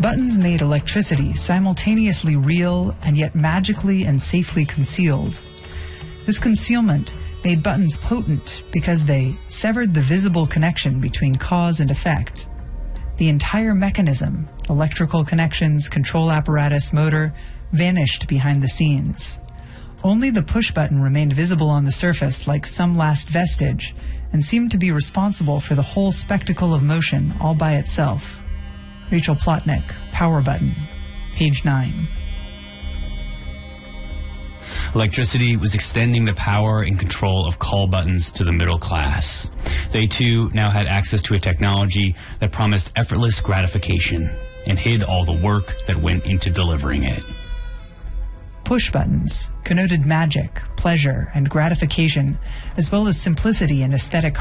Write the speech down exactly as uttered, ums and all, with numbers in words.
Buttons made electricity simultaneously real and yet magically and safely concealed. This concealment made buttons potent because they severed the visible connection between cause and effect. The entire mechanism, electrical connections, control apparatus, motor, vanished behind the scenes. Only the push button remained visible on the surface like some last vestige and seemed to be responsible for the whole spectacle of motion all by itself. Rachel Plotnick, Power Button, page nine. Electricity was extending the power and control of call buttons to the middle class. They too now had access to a technology that promised effortless gratification and hid all the work that went into delivering it. Push buttons connoted magic, pleasure, and gratification, as well as simplicity and aesthetic